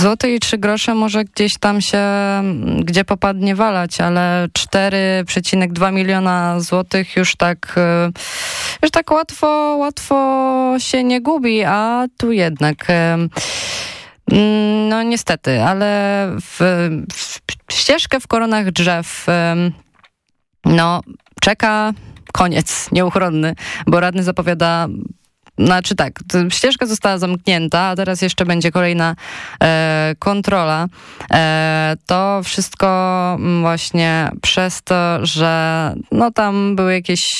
Złoty i 3 grosze może gdzieś tam się, gdzie popadnie walać, ale 4,2 miliona złotych już tak łatwo się nie gubi, a tu jednak no niestety, ale ścieżkę w koronach drzew no czeka koniec nieuchronny, bo radny zapowiada. Znaczy tak, ścieżka została zamknięta, a teraz jeszcze będzie kolejna kontrola. To wszystko właśnie przez to, że no tam były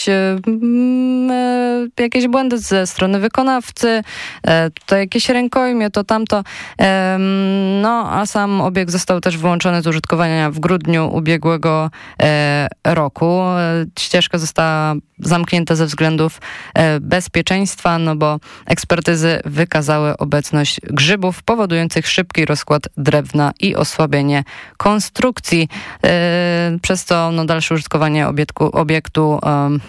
jakieś błędy ze strony wykonawcy, tutaj jakieś rękojmie, to tamto. No a sam obiekt został też wyłączony z użytkowania w grudniu ubiegłego roku. Ścieżka została zamknięta ze względów bezpieczeństwa, no bo ekspertyzy wykazały obecność grzybów powodujących szybki rozkład drewna i osłabienie konstrukcji. Przez co no, dalsze użytkowanie obiektu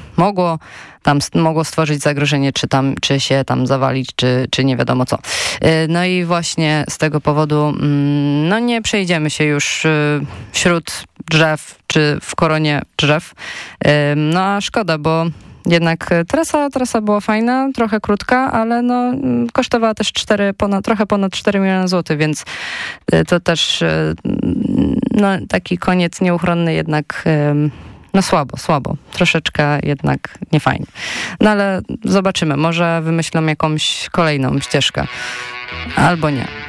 mogło stworzyć zagrożenie, czy się tam zawalić, czy nie wiadomo co. No i właśnie z tego powodu no nie przejdziemy się już wśród drzew, czy w koronie drzew. No a szkoda, bo jednak trasa była fajna, trochę krótka, ale no kosztowała też trochę ponad 4 miliony złotych, więc to też no taki koniec nieuchronny jednak no słabo. Troszeczkę jednak niefajnie. No ale zobaczymy, może wymyślą jakąś kolejną ścieżkę. Albo nie.